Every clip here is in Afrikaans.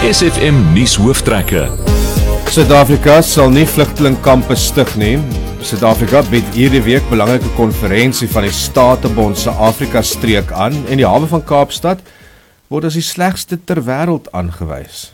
SFM nuus hooftrekke. Suid-Afrika sal nie vlugtelingkampe stig nie. Suid-Afrika bied hierdie week belangrike konferensie van die Statebond se Afrika-streek aan en die hawe van Kaapstad word as die slegste ter wêreld aangewys.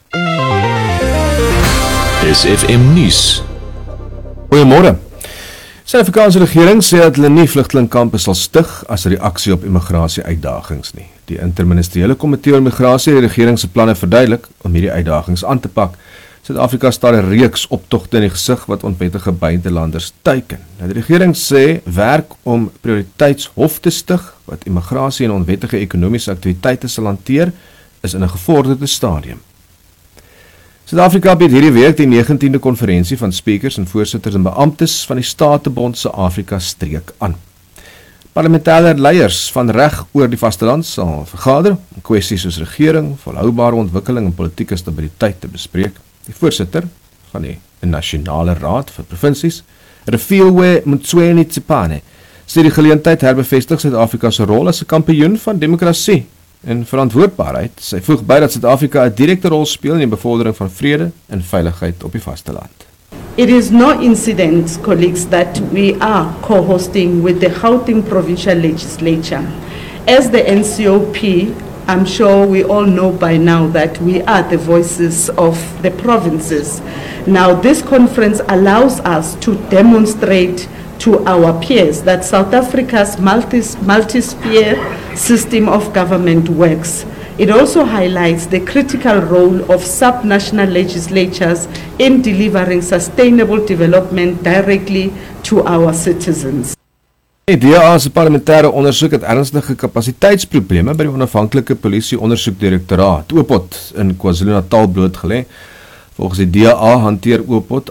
SFM nuus. Goeiemôre. Die Suid-Afrikaanse regering sê dat hulle nie vlugtelingkampe sal stig as 'n reaksie op immigrasie-uitdagings nie. Die interministeriële komitee oor migrasie het die regering se planne verduidelik om hierdie uitdagings aan te pak. Suid-Afrika staar 'n reeks optogte in die gesig wat onwettige buitelanders teiken. Die regering sê werk om prioriteitshof te stig wat immigrasie en onwettige ekonomiese aktiwiteite sal hanteer is in 'n gevorderde stadium. Suid-Afrika bied hierdie week die 19de konferensie van speakers en voorsitters en beamptes van die Statebond se Afrika-streek aan. Parlementêre leiers van reg oor die vasteland sal vergader om kwessies soos regering, volhoubare ontwikkeling en politieke stabiliteit te bespreek. Die voorsitter van die Nasionale Raad vir Provinsies, Refiloe Motsoeneng, sê die geleentheid herbevestig Suid-Afrika se rol as 'n kampioen van demokrasie en verantwoordbaarheid. Sy voeg by dat Suid-Afrika 'n direkte rol speel in die bevordering van vrede en veiligheid op die vasteland. It is no incident, colleagues, that we are co-hosting with the Gauteng Provincial Legislature. As the NCOP, I'm sure we all know by now that we are the voices of the provinces. Now, this conference allows us to demonstrate to our peers that South Africa's multi-sphere system of government works. It also highlights the critical role of subnational legislatures in delivering sustainable development directly to our citizens. Die DA se parlementêre ondersoek het ernstige kapasiteitsprobleme by die onafhanklike polisie ondersoekdirektoraat Oopot in KwaZulu-Natal blootgelê. Volgens die DA hanteer Oopot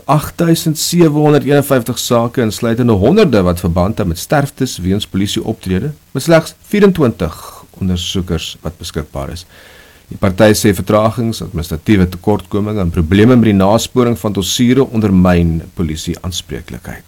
8751 sake insluitende honderde wat verband hou met sterftes weens polisie optrede, met slegs 24 ondersoekers wat beskikbaar is. Die party sê vertragings, administratiewe tekortkominge en probleme met die nasporing van dossiere ondermyn polisie aanspreeklikheid.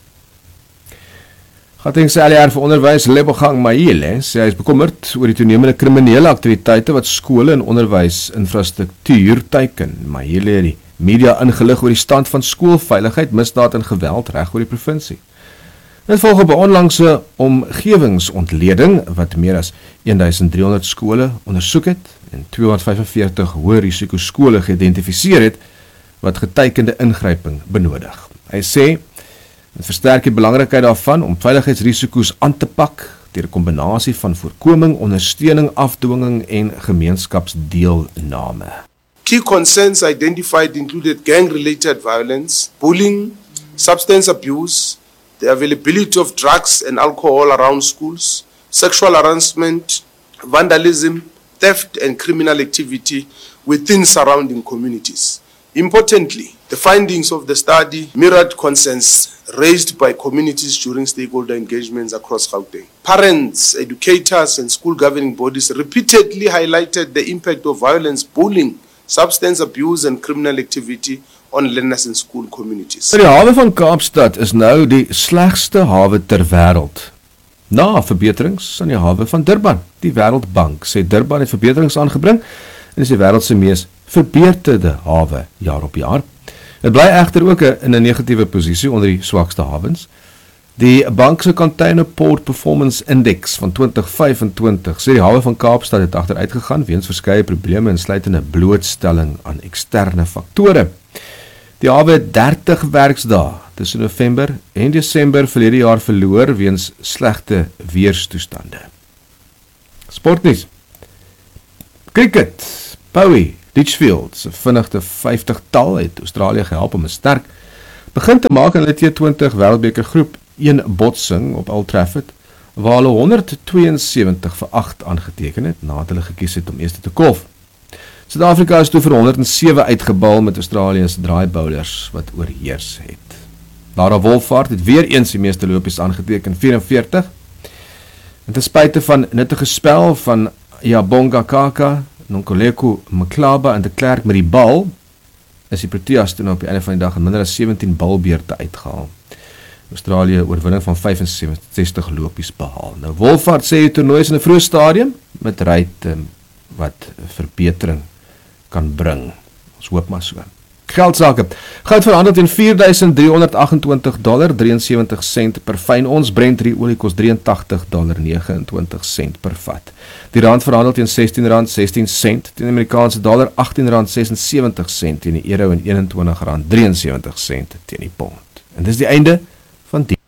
Gauteng se ALR vir onderwys Lebogang Mahile sê hy is bekommerd oor die toenemende kriminele aktiwiteite wat skole en onderwysinfrastruktuur teiken. Mahile het die media ingelig oor die stand van skoolveiligheid, misdaad en geweld reg oor die provinsie. Dit volg op 'n onlangse omgewingsontleding wat meer as 1300 skole ondersoek het en 245 hoë risiko skole geïdentifiseer het wat geteikende ingryping benodig. Hy sê dit versterk die belangrikheid daarvan om veiligheidsrisiko's aan te pak deur 'n kombinasie van voorkoming, ondersteuning, afdwinging en gemeenskapsdeelname. Key concerns identified included gang-related violence, bullying, substance abuse, the availability of drugs and alcohol around schools, sexual harassment, vandalism, theft and criminal activity within surrounding communities. Importantly, the findings of the study mirrored concerns raised by communities during stakeholder engagements across Gauteng. Parents, educators and school governing bodies repeatedly highlighted the impact of violence, bullying, substance abuse and criminal activity on learners and school communities. Die hawe van Kaapstad is nou die slegste hawe ter wêreld. Na verbeterings aan die hawe van Durban. Die Wêreldbank sê Durban het verbeterings aangebring en is die wêreld se mees verbeterde hawe jaar op jaar. Dit bly egter ook in 'n negatiewe posisie onder die swakste hawens. Die bank se Container Port Performance Index van 2025 sê die hawe van Kaapstad het agteruit gegaan weens verskeie probleme insluitende blootstelling aan eksterne faktore. Die hawe het 30 werksdae tussen November en Desember verlede jaar verloor weens slegte weerstoestande. Sportnuus. Cricket. Bowie Litchfield se vinnigste 50-tal het Australië gehelp om 'n sterk begin te maak in hulle T20 Wêreldbeker groep 1 botsing op Old Trafford, waar hulle 172-8 aangeteken het nadat hulle gekies het om eers te kolf. Suid-Afrika is toe vir 107 uitgebal met Australië se draai bowlers wat oorheers het. Lara Wolvaart het weer eens die meeste lopies aangeteken, 44. En ten spyte van nuttige spel van Yabonga Kaka, Nonkuleko Mklaba en de Klerk met die bal, is die Proteas toe op die einde van die dag in minder as 17 balbeurte uitgehaal. Australië oorwinning van 65 lopies behaal. Nou Wolvaart sê die toernooi is in 'n vroeë stadium met ryte wat verbetering kan bring. Ons hoop maar so. Geldsake. Goud verhandel teen $4,328.73 per fyn ons. Brent olie kos $83.29 per vat. Die rand verhandel teen R16.16 teen die Amerikaanse dollar, R18.76 teen die euro en R21.73 teen die pond. En dis die einde van die.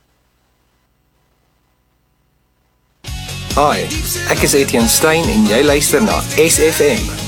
Hi, ek is Etienne Stein en jy luister na SFM